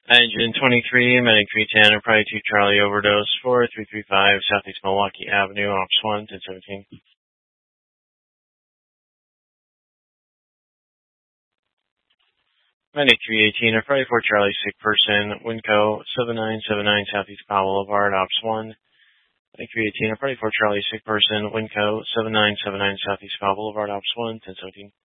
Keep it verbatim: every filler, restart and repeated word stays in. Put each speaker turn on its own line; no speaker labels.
Engine twenty-three, Medic three ten, or probably two Charlie overdose, four three three five Southeast Milwaukee Avenue, Ops one, ten seventeen. Medic three eighteen, or probably four Charlie, sick person, Winco, seven nine seven nine Southeast Powell Boulevard, Ops one. Medic three eighteen, or probably four Charlie, sick person, Winco, seven nine seven nine Southeast Powell Boulevard, Ops one, ten seventeen.